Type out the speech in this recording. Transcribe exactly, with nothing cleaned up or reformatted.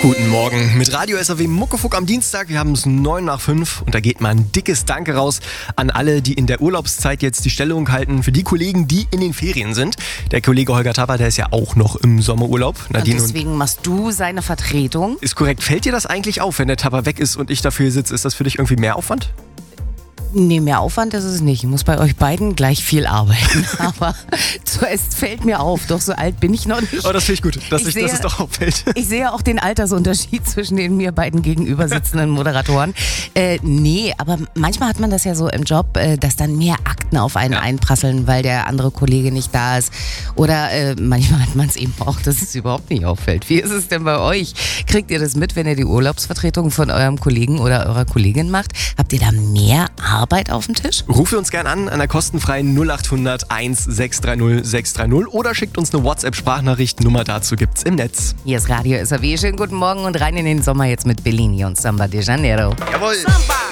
Guten Morgen mit Radio S R W Muckefuck am Dienstag. Wir haben es neun nach fünf und da geht mal ein dickes Danke raus an alle, die in der Urlaubszeit jetzt die Stellung halten. Für die Kollegen, die in den Ferien sind. Der Kollege Holger Tapper, der ist ja auch noch im Sommerurlaub. Nadine, und deswegen und machst du seine Vertretung? Ist korrekt. Fällt dir das eigentlich auf, wenn der Tapper weg ist und ich dafür sitze? Ist das für dich irgendwie mehr Aufwand? Nee, mehr Aufwand ist es nicht. Ich muss bei euch beiden gleich viel arbeiten. Aber es fällt mir auf. Doch so alt bin ich noch nicht. Oh, das finde ich gut, dass, ich ich, sehe, dass es doch auffällt. Ich sehe auch den Altersunterschied zwischen den mir beiden gegenüber sitzenden Moderatoren. Äh, nee, aber manchmal hat man das ja so im Job, äh, dass dann mehr Akten auf einen ja. einprasseln, weil der andere Kollege nicht da ist. Oder äh, manchmal hat man es eben auch, dass es überhaupt nicht auffällt. Wie ist es denn bei euch? Kriegt ihr das mit, wenn ihr die Urlaubsvertretung von eurem Kollegen oder eurer Kollegin macht? Habt ihr da mehr Arbeit Arbeit auf dem Tisch? Ruft uns gern an an der kostenfreien null acht hundert eins sechs drei null sechs drei null oder schickt uns eine WhatsApp-Sprachnachricht. Nummer dazu gibt's im Netz. Hier ist Radio S R W. Schönen guten Morgen und rein in den Sommer jetzt mit Bellini und Samba de Janeiro. Jawohl. Samba.